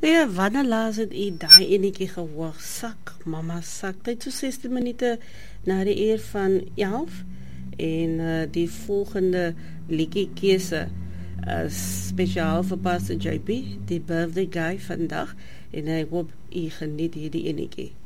Bea, wanneer laas het u daai enetjie gehoor? Sak, mama sak. Dit so 16 minute na die uur van 11 en die volgende liedjie keuse spesiaal vir Pastor JP, die birthday guy vandag en ek hoop u geniet hierdie enetjie.